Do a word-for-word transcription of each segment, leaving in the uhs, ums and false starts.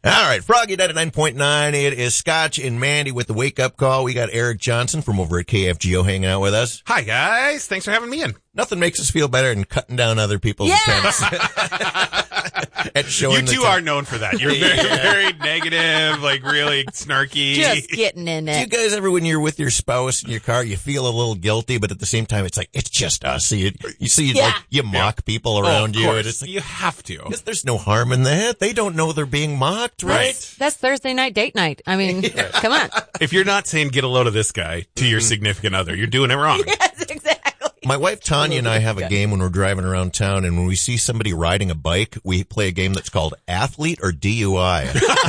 All right, Froggy ninety-nine point nine. It is Scotch and Mandy with the wake-up call. We got Eric Johnson from over at K F G O hanging out with us. Hi, guys. Thanks for having me in. Nothing makes us feel better than cutting down other people's Yeah. attempts at showing You the two time. are known for that. You're very, very negative, like really snarky. Just getting in Do you it. guys ever, when you're with your spouse in your car, you feel a little guilty, but at the same time, it's like, it's just us. So you, you see, Yeah. like, you mock people Oh, around of you. course. And it's like, You have to. Because there's no harm in that. They don't know they're being mocked, right? Right. That's Thursday night date night. I mean, come on. If you're not saying get a load of this guy to your significant other, you're doing it wrong. Yes, exactly. My wife Tanya and I have a game when we're driving around town, and when we see somebody riding a bike, we play a game that's called Athlete or D U I.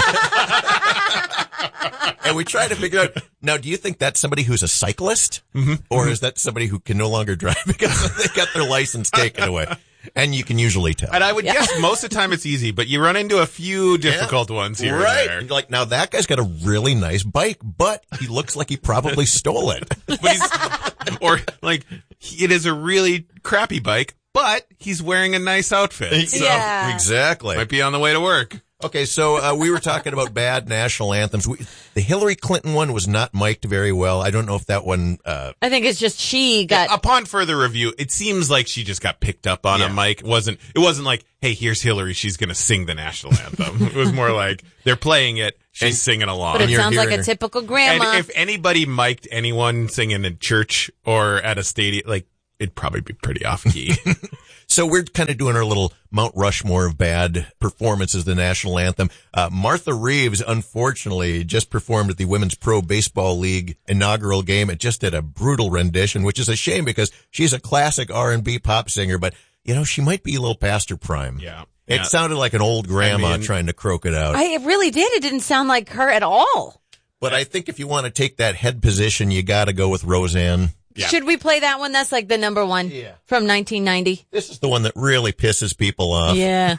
And we try to figure out, now, do you think that's somebody who's a cyclist? Mm-hmm. Or is that somebody who can no longer drive because they got their license taken away? And you can usually tell. And I would guess most of the time it's easy, but you run into a few difficult ones here Right. and there. And you're like, now that guy's got a really nice bike, but he looks like he probably stole it. But he's, or like, it is a really crappy bike, but he's wearing a nice outfit. So Yeah. Exactly. might be on the way to work. Okay, so uh, we were talking about bad national anthems. We, the Hillary Clinton one was not mic'd very well. I don't know if that one... Uh, I think it's just she got. Upon further review, it seems like she just got picked up on Yeah. a mic. It wasn't, it wasn't like, hey, here's Hillary, she's going to sing the national anthem. It was more like, they're playing it, she's And- singing along. But it you're sounds like hearing a her. typical grandma. And if anybody mic'd anyone singing in church or at a stadium, like, it'd probably be pretty off key. so we're kind of doing our little Mount Rushmore of bad performances, the national anthem. Uh, Martha Reeves, unfortunately, just performed at the Women's Pro Baseball League inaugural game. It just did a brutal rendition, which is a shame because she's a classic R and B pop singer, but, you know, she might be a little past her prime. Yeah. It Yeah. sounded like an old grandma I mean- trying to croak it out. I, it really did. It didn't sound like her at all. But I think if you want to take that head position, you got to go with Roseanne. Yeah. Should we play that one? That's like the number one Yeah. from nineteen ninety. This is the one that really pisses people off. Yeah.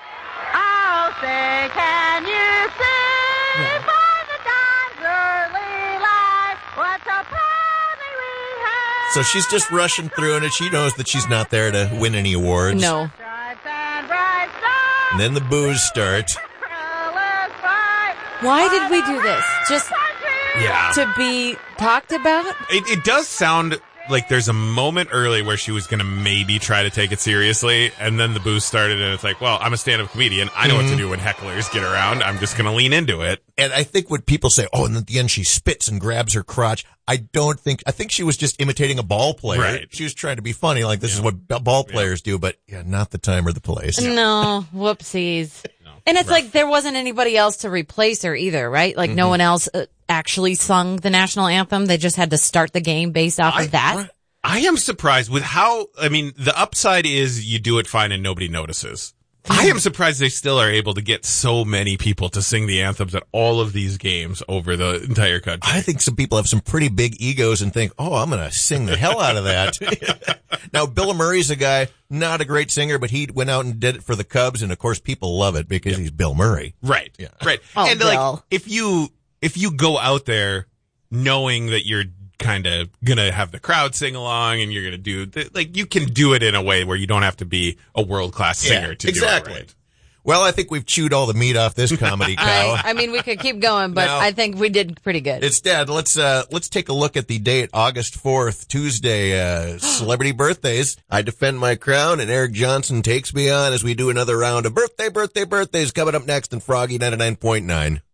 I'll say, can you see by the dawn's early light what a pony we have? So she's just rushing through it, and she knows that she's not there to win any awards. No. Stripes and bright stars, And then the boos start. colors bright. Why did we do this? Just Country Yeah. to be talked about? It, it does sound like there's a moment early where she was going to maybe try to take it seriously, and then the booze started, and it's like, well, I'm a stand-up comedian. I know what to do when hecklers get around. I'm just going to lean into it. And I think what people say, oh, and at the end she spits and grabs her crotch. I don't think, I think she was just imitating a ball player. Right. She was trying to be funny, like this is what b- ball players do, but yeah, not the time or the place. No. Whoopsies. And it's like there wasn't anybody else to replace her either, right? Like no one else uh, actually sung the national anthem. They just had to start the game based off I- of that. I am surprised with how, I mean, the upside is you do it fine and nobody notices. I am surprised they still are able to get so many people to sing the anthems at all of these games over the entire country. I think some people have some pretty big egos and think, oh, I'm going to sing the hell out of that. Now, Bill Murray's a guy, not a great singer, but he went out and did it for the Cubs. And of course, people love it because he's Bill Murray. Right. Yeah. Right. Oh, and Bill. like, if you, if you go out there knowing that you're kind of gonna have the crowd sing along and you're gonna do, th- like, you can do it in a way where you don't have to be a world-class singer Yeah, to exactly. do it right. Well, I think we've chewed all the meat off this comedy cow. I, I mean, we could keep going, but No. I think we did pretty good. Instead, let's uh let's take a look at the date, August fourth, Tuesday, uh celebrity birthdays. I defend my crown, and Eric Johnson takes me on as we do another round of birthday, birthday, birthdays coming up next in Froggy ninety-nine point nine.